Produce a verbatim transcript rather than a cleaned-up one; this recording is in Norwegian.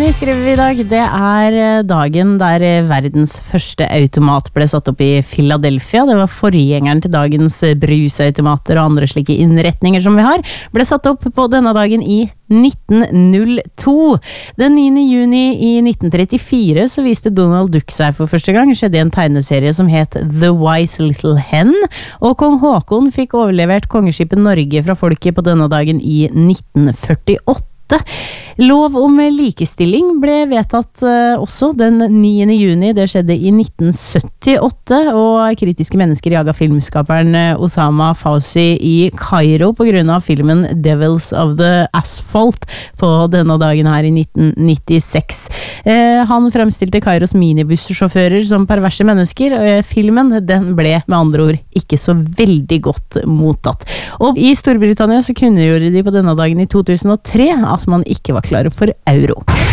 juni skriver vi i dag. Det er dagen der verdens første automat ble satt opp i Philadelphia. Det var forgjengeren til dagens brusautomater og andre slike innretninger som vi har. Ble satt opp på denne dagen i nitten null to. Den niende juni i nitten trettifire så viste Donald Duck seg for første gang. Det skjedde i en tegneserie som het The Wise Little Hen, og kong Håkon fikk overlevert kongeskipet Norge fra folket på denne dagen i nitten førtiåtte. Lov om likestilling ble vedtatt uh, også den niende juni. Det skjedde i nitten syttiåtte, og kritiske mennesker jaga filmskaperen Osama Fauci i Kairo på grunn av filmen Devils of the Asphalt på denne dagen her i nitten nittiseks. Uh, han fremstilte Kairos minibussjåfører som perverse mennesker. Uh, filmen den ble med andre ord ikke så veldig godt mottatt. Og i Storbritannia så kunngjorde de på denne dagen i to tusen og tre at man ikke var klare for euro.